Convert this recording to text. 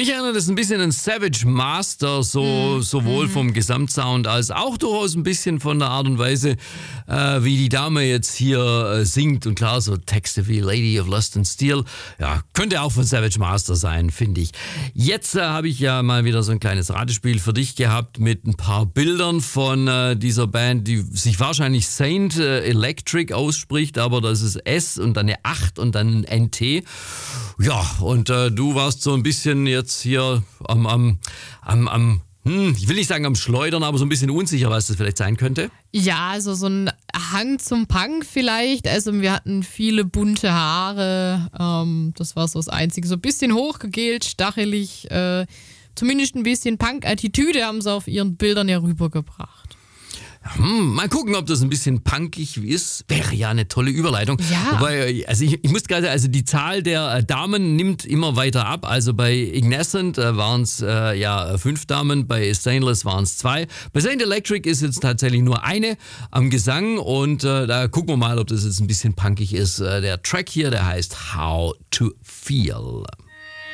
Mich erinnert es ein bisschen an Savage Master, sowohl vom Gesamtsound als auch durchaus ein bisschen von der Art und Weise, wie die Dame jetzt hier singt. Und klar, so Texte wie Lady of Lust and Steel, ja, könnte auch von Savage Master sein, finde ich. Jetzt habe ich ja mal wieder so ein kleines Ratespiel für dich gehabt mit ein paar Bildern von dieser Band, die sich wahrscheinlich Saint Electric ausspricht, aber das ist S und dann eine 8 und dann ein NT. Ja, und du warst so ein bisschen jetzt hier ich will nicht sagen am Schleudern, aber so ein bisschen unsicher, was das vielleicht sein könnte. Ja, also so ein Hang zum Punk vielleicht. Also wir hatten viele bunte Haare. Das war so das Einzige. So ein bisschen hochgegelt, stachelig. Zumindest ein bisschen Punk-Attitüde haben sie auf ihren Bildern ja rübergebracht. Mal gucken, ob das ein bisschen punkig ist. Wäre ja eine tolle Überleitung. Ja. Wobei, also ich muss gerade, also die Zahl der Damen nimmt immer weiter ab. Also bei Ignescent waren es 5 Damen, bei Stainless waren es 2. Bei Saint Electric ist jetzt tatsächlich nur eine am Gesang und da gucken wir mal, ob das jetzt ein bisschen punkig ist. Der Track hier, der heißt How to Feel.